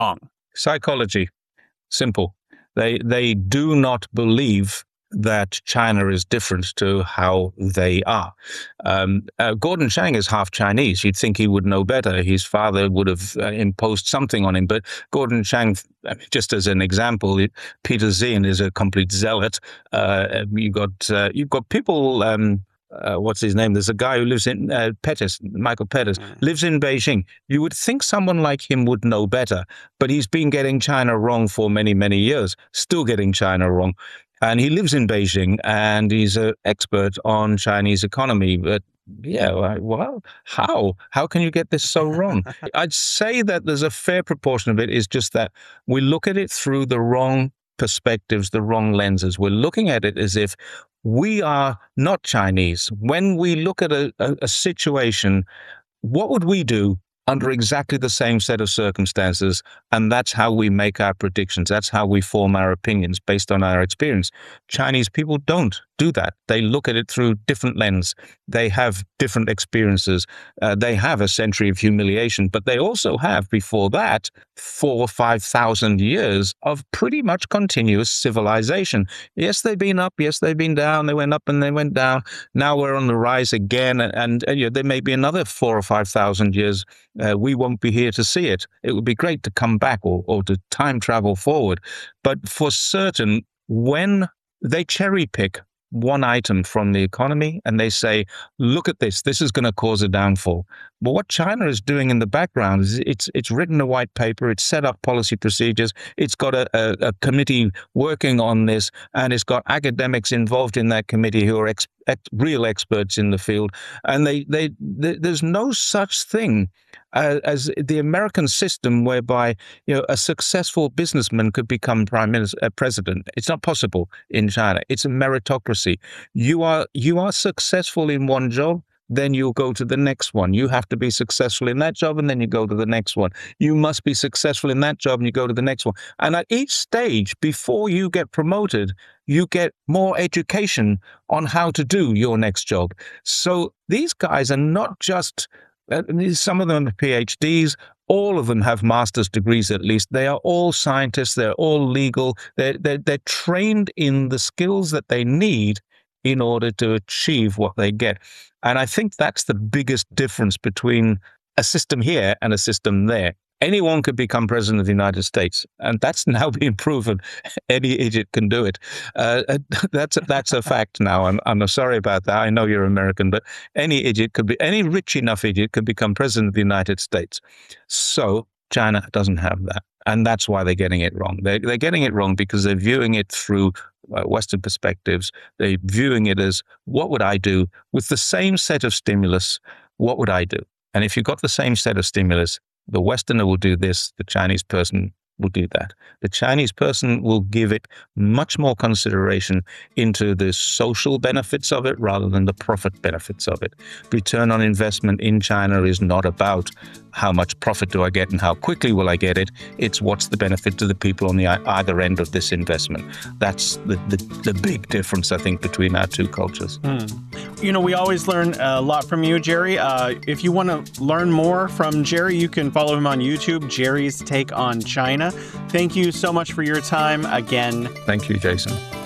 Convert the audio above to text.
wrong? Psychology. Simple. They do not believe that China is different to how they are. Gordon Chang is half Chinese. You'd think he would know better. His father would have imposed something on him. But Gordon Chang, just as an example, Peter Zien is a complete zealot. You've got people. What's his name? There's a guy who lives in Michael Pettis, lives in Beijing. You would think someone like him would know better, but he's been getting China wrong for many, many years, still getting China wrong. And he lives in Beijing, and he's an expert on Chinese economy. But yeah, well, how? How can you get this so wrong? I'd say that there's a fair proportion of it is just that we look at it through the wrong perspectives, the wrong lenses. We're looking at it as if we are not Chinese. When we look at a situation, what would we do under exactly the same set of circumstances? And that's how we make our predictions. That's how we form our opinions based on our experience. Chinese people don't do that. They look at it through different lens. They have different experiences. They have a century of humiliation, but they also have, before that, 4,000 or 5,000 years of pretty much continuous civilization. Yes, they've been up. Yes, they've been down. They went up and they went down. Now we're on the rise again. And there may be another 4,000 or 5,000 years. We won't be here to see it. It would be great to come back or to time travel forward. But for certain, when they cherry pick one item from the economy and they say, look at this is going to cause a downfall. But what China is doing in the background is it's written a white paper, it's set up policy procedures, it's got a committee working on this, and it's got academics involved in that committee who are real experts in the field. And there's no such thing as the American system whereby a successful businessman could become president. It's not possible in China. It's a meritocracy. You are successful in one job, then you'll go to the next one. You have to be successful in that job, and then you go to the next one. You must be successful in that job, and you go to the next one. And at each stage, before you get promoted, you get more education on how to do your next job. So these guys are not just, some of them are PhDs, all of them have master's degrees at least. They are all scientists, they're all legal, they're trained in the skills that they need in order to achieve what they get. And I think that's the biggest difference between a system here and a system there. Anyone could become president of the United States, and that's now being proven. Any idiot can do it. That's a fact now. I'm sorry about that. I know you're American, but any rich enough idiot could become president of the United States. So China doesn't have that, and that's why they're getting it wrong. They're getting it wrong because they're viewing it through Western perspectives. They're viewing it as, what would I do with the same set of stimulus? What would I do? And if you've got the same set of stimulus, the Westerner will do this, the Chinese person will do that. The Chinese person will give it much more consideration into the social benefits of it rather than the profit benefits of it. Return on investment in China is not about how much profit do I get and how quickly will I get it. It's what's the benefit to the people on the either end of this investment. That's the big difference, I think, between our two cultures. We always learn a lot from you, Jerry. If you want to learn more from Jerry, you can follow him on YouTube, Jerry's Take on China. Thank you so much for your time again. Thank you, Jason.